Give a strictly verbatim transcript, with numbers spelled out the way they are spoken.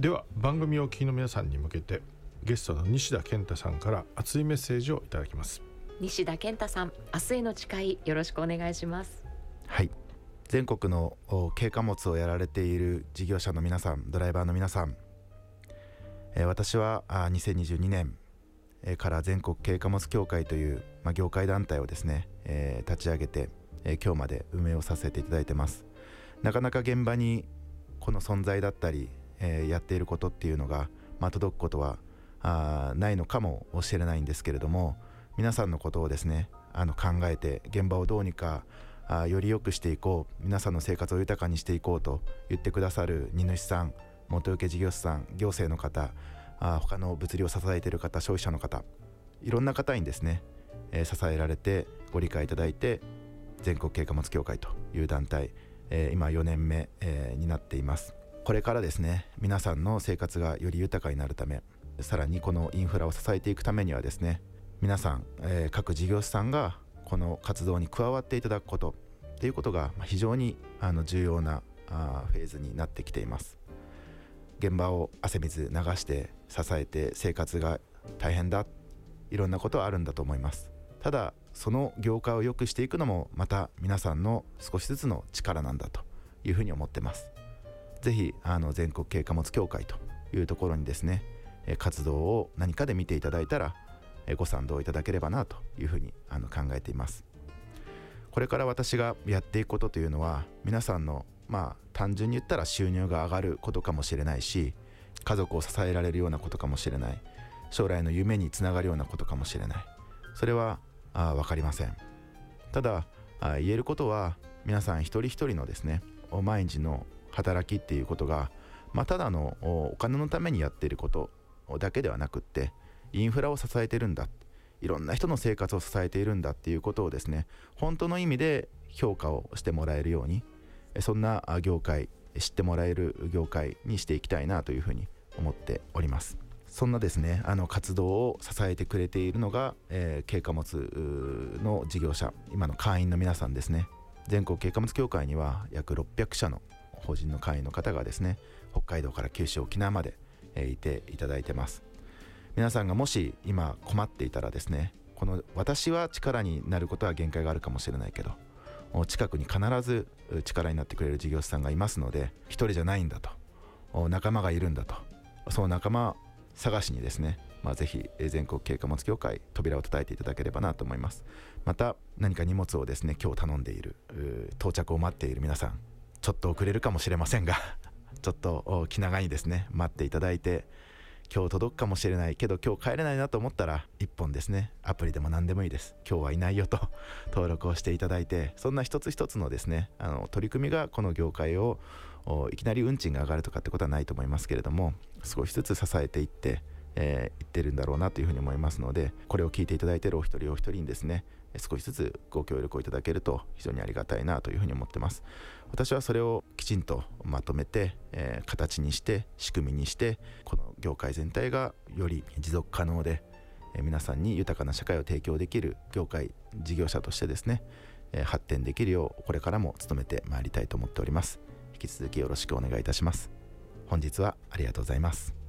では番組をお聞きの皆さんに向けてゲストの西田健太さんから熱いメッセージをいただきます。 西田健太さん、明日への誓いよろしくお願いします。 はい、全国の軽貨物をやられている事業者の皆さん、ドライバーの皆さん、えー、私はにせんにじゅうにねんから全国軽貨物協会という、まあ、業界団体をですね、えー、立ち上げて、えー、今日まで運営をさせていただいてます。なかなか現場にこの存在だったり、えー、やっていることっていうのが、まあ、届くことはあないのかもしれないんですけれども、皆さんのことをですねあの考えて現場をどうにかあより良くしていこう、皆さんの生活を豊かにしていこうと言ってくださる荷主さん、元請け事業者さん、行政の方、あ他の物流を支えている方、消費者の方、いろんな方にですね、えー、支えられてご理解いただいて全国軽貨物協会という団体、えー、今よねんめ、えー、になっています。これからですね皆さんの生活がより豊かになるため、さらにこのインフラを支えていくためにはですね、皆さん、えー、各事業者さんがこの活動に加わっていただくことっていうことが非常にあの重要なあフェーズになってきています。現場を汗水流して支えて生活が大変だ、いろんなことはあるんだと思います。ただその業界を良くしていくのもまた皆さんの少しずつの力なんだというふうに思ってます。ぜひあの全国軽貨物協会というところにですね活動を何かで見ていただいたらご賛同いただければなというふうにあの考えています。これから私がやっていくことというのは、皆さんのまあ単純に言ったら収入が上がることかもしれないし、家族を支えられるようなことかもしれない、将来の夢につながるようなことかもしれない、それはあ分かりません。ただあ言えることは、皆さん一人一人のですね毎日の働きっていうことが、まあ、ただのお金のためにやっていることだけではなくって、インフラを支えているんだ、いろんな人の生活を支えているんだっていうことをですね、本当の意味で評価をしてもらえるように、そんな業界、知ってもらえる業界にしていきたいなというふうに思っております。そんなですねあの活動を支えてくれているのが、えー、軽貨物の事業者、今の会員の皆さんですね。全国軽貨物協会には約ろっぴゃくしゃの法人の会員の方がですね、北海道から九州、沖縄まで、えー、いていただいてます。皆さんがもし今困っていたらですね、この私は力になることは限界があるかもしれないけど、近くに必ず力になってくれる事業者さんがいますので、一人じゃないんだと、仲間がいるんだと、その仲間探しにですね、まあ、ぜひ全国軽貨物協会扉を叩いていただければなと思います。また何か荷物をですね今日頼んでいる、到着を待っている皆さん、ちょっと遅れるかもしれませんがちょっと気長にですね待っていただいて、今日届くかもしれないけど今日帰れないなと思ったら一本ですね、アプリでも何でもいいです、今日はいないよと登録をしていただいて、そんな一つ一つのですねあの取り組みがこの業界をいきなり運賃が上がるとかってことはないと思いますけれども、少しずつ支えていって、えー、いってるんだろうなというふうに思いますので、これを聞いていただいているお一人お一人にですね少しずつご協力をいただけると非常にありがたいなというふうに思ってます。私はそれをきちんとまとめて、えー、形にして仕組みにして、この業界全体がより持続可能で、えー、皆さんに豊かな社会を提供できる業界事業者としてですね、えー、発展できるようこれからも努めてまいりたいと思っております。引き続きよろしくお願いいたします。本日はありがとうございます。